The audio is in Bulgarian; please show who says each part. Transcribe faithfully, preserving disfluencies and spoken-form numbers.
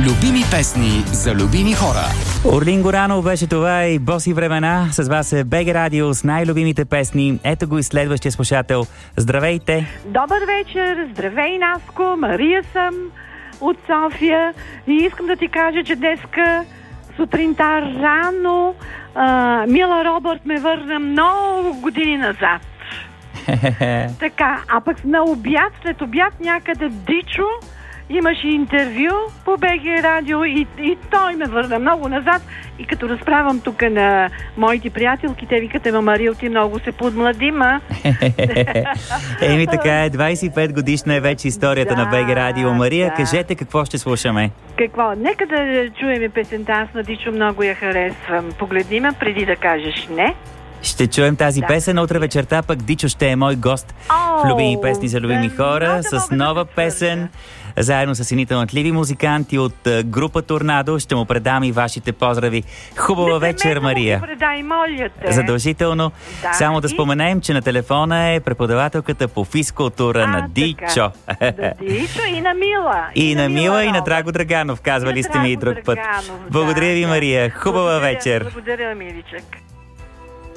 Speaker 1: Любими песни за любими хора.
Speaker 2: Орлин Горанов беше това и Боси времена. С вас е БГ Радио с най-любимите песни. Ето го и следващия слушател. Здравейте!
Speaker 3: Добър вечер! Здравей, Наско! Мария съм от София и искам да ти кажа, че днеска сутринта рано а, Мила Робърт ме върна много години назад. Така, а пък на обяд, след обяд някъде Дичо имаше интервю по БГ Радио и, и той ме върна много назад. И като разправям тук на моите приятелки, те викат: ема Мария, ти много се подмладима.
Speaker 2: Еми така е, двайсет и пет годишна е вече историята да, на БГ Радио. Мария, да. Кажете какво ще слушаме.
Speaker 3: Какво? Нека да чуем песента, аз на Дичо много я харесвам. Погледни ме преди да кажеш не.
Speaker 2: Ще чуем тази да. песен, утре вечерта пък Дичо ще е мой гост в любими песни за любими да, хора да с нова да песен. Заедно с едни талантливи музиканти от група Торнадо. Ще му предам и вашите поздрави. Хубава вечер, Мария.
Speaker 3: Предай, моля те.
Speaker 2: Задължително.
Speaker 3: Да,
Speaker 2: Само да
Speaker 3: и...
Speaker 2: споменем, че на телефона е преподавателката по физкултура на Дичо.
Speaker 3: Да, Дичо и на Мила.
Speaker 2: И, и на Мила, Мила и на Драго Драганов. Казвали сте ми и друг път.
Speaker 3: Драганов,
Speaker 2: благодаря
Speaker 3: да,
Speaker 2: ви, Мария. Хубава
Speaker 3: благодаря,
Speaker 2: вечер.
Speaker 3: Благодаря, миличък.